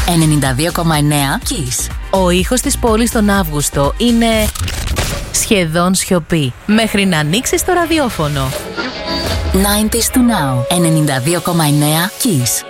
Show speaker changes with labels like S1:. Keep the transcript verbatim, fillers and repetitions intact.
S1: ενενήντα δύο κόμμα εννέα Kiss.
S2: Ο ήχος της πόλης τον Αύγουστο είναι σχεδόν σιωπή, μέχρι να ανοίξεις το ραδιόφωνο.
S1: ενενήντα to now, ενενήντα δύο κόμμα εννέα Kiss.